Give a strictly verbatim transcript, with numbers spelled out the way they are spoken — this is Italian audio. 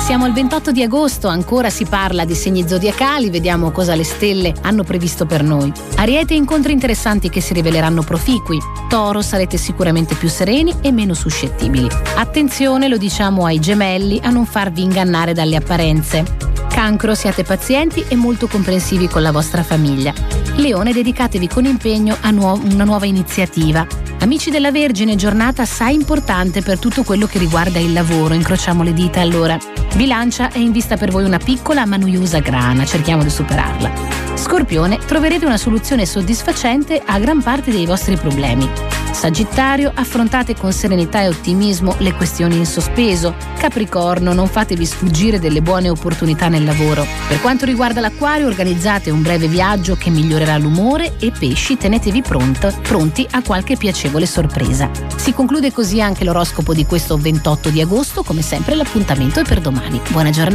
Siamo al ventotto di agosto, ancora si parla di segni zodiacali, vediamo cosa le stelle hanno previsto per noi. Ariete, incontri interessanti che si riveleranno proficui. Toro, sarete sicuramente più sereni e meno suscettibili. Attenzione, lo diciamo ai gemelli, a non farvi ingannare dalle apparenze. Cancro, siate pazienti e molto comprensivi con la vostra famiglia. Leone, dedicatevi con impegno a nu- una nuova iniziativa. Amici della Vergine, giornata assai importante per tutto quello che riguarda il lavoro, incrociamo le dita allora. Bilancia, è in vista per voi una piccola ma noiosa grana, cerchiamo di superarla. Scorpione, troverete una soluzione soddisfacente a gran parte dei vostri problemi. Sagittario, affrontate con serenità e ottimismo le questioni in sospeso. Capricorno, non fatevi sfuggire delle buone opportunità nel lavoro. Per quanto riguarda l'Acquario, organizzate un breve viaggio che migliorerà l'umore e Pesci, tenetevi pronto, pronti a qualche piacevole sorpresa. Si conclude così anche l'oroscopo di questo ventotto di agosto, come sempre l'appuntamento è per domani. Buona giornata.